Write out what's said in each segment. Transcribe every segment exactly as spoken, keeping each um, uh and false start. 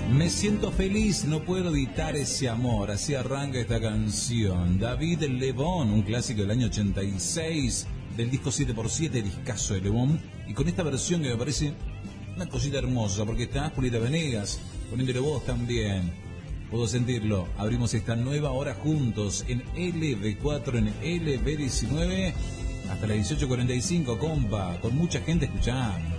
Me siento feliz, no puedo evitar ese amor. Así arranca esta canción. David Lebón, un clásico del año ochenta y seis, del disco siete por siete, discazo de Lebón. Y con esta versión que me parece una cosita hermosa, porque está Julieta Venegas, poniéndole voz también. Puedo sentirlo. Abrimos esta nueva hora juntos en L B cuatro, en L B diecinueve, hasta las dieciocho cuarenta y cinco, compa, con mucha gente escuchando.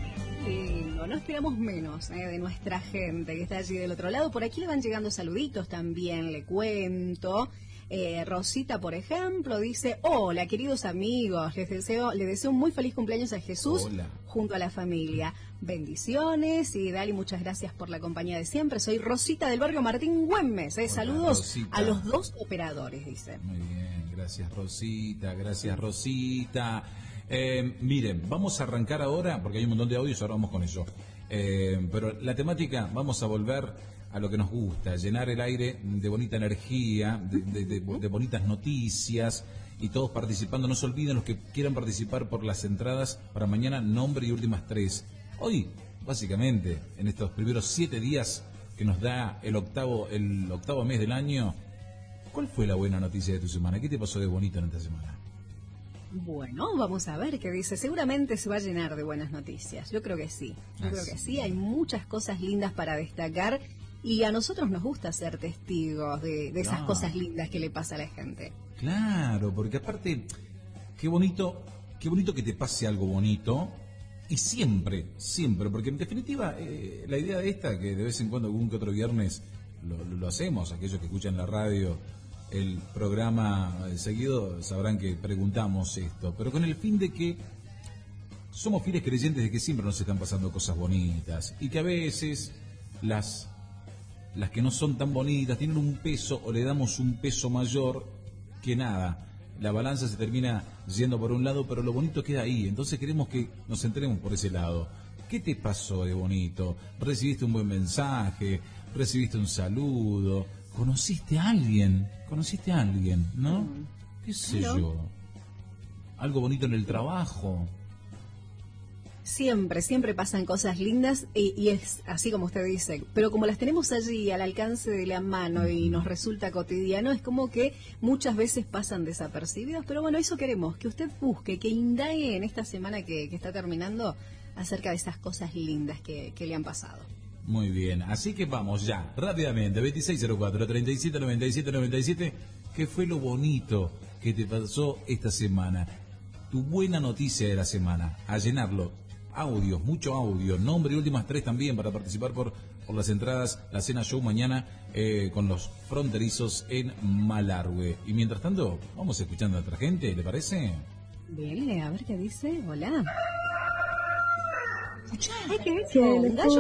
Lindo, no esperamos menos eh, de nuestra gente que está allí del otro lado. Por aquí le van llegando saluditos también, le cuento. Eh, Rosita, por ejemplo, dice: hola, queridos amigos, les deseo, le deseo un muy feliz cumpleaños a Jesús. Hola. Junto a la familia. Bendiciones y Dali, muchas gracias por la compañía de siempre. Soy Rosita del barrio Martín Güemes. Eh. Hola, Saludos Rosita. a los dos operadores, dice. Muy bien, gracias Rosita, gracias Rosita. Eh, miren, vamos a arrancar ahora, porque hay un montón de audios, ahora vamos con eso. Eh, pero la temática, vamos a volver a lo que nos gusta, llenar el aire de bonita energía, de, de, de, de bonitas noticias, y todos participando. No se olviden los que quieran participar por las entradas para mañana, nombre y últimas tres. Hoy, básicamente, en estos primeros siete días que nos da el octavo, el octavo mes del año, ¿cuál fue la buena noticia de tu semana? ¿Qué te pasó de bonito en esta semana? Bueno, vamos a ver qué dice. Seguramente se va a llenar de buenas noticias. Yo creo que sí. Yo ah, creo sí. que sí. Hay muchas cosas lindas para destacar y a nosotros nos gusta ser testigos de, de esas No. cosas lindas que le pasa a la gente. Claro, porque aparte, qué bonito, qué bonito que te pase algo bonito. Y siempre, siempre, porque en definitiva, eh, la idea de esta, que de vez en cuando, algún que otro viernes, lo, lo, lo hacemos, aquellos que escuchan la radio, el programa eh, seguido, sabrán que preguntamos esto, pero con el fin de que somos fieles creyentes de que siempre nos están pasando cosas bonitas, y que a veces las, las que no son tan bonitas tienen un peso, o le damos un peso mayor que nada. La balanza se termina yendo por un lado, pero lo bonito queda ahí. Entonces queremos que nos centremos por ese lado. ¿Qué te pasó de bonito? ¿Recibiste un buen mensaje? ¿Recibiste un saludo? ¿Conociste a alguien? ¿Conociste a alguien? ¿No? Mm. ¿Qué sé Claro. yo? ¿Algo bonito en el trabajo? Siempre, siempre pasan cosas lindas y, y es así como usted dice, pero como las tenemos allí al alcance de la mano y nos resulta cotidiano, es como que muchas veces pasan desapercibidos, pero bueno, eso queremos, que usted busque, que indague en esta semana que, que está terminando acerca de esas cosas lindas que, que le han pasado. Muy bien, así que vamos ya, rápidamente, veintiséis cero cuatro, treinta y siete noventa y siete noventa y siete, ¿qué fue lo bonito que te pasó esta semana? Tu buena noticia de la semana, a llenarlo. Audios, mucho audio, nombre y últimas tres también para participar por, por las entradas, la cena show mañana eh, con los fronterizos en Malargüe. Y mientras tanto, vamos escuchando a otra gente, ¿le parece? Bien, a ver qué dice. Hola. Ay, qué Que bello, le un gallo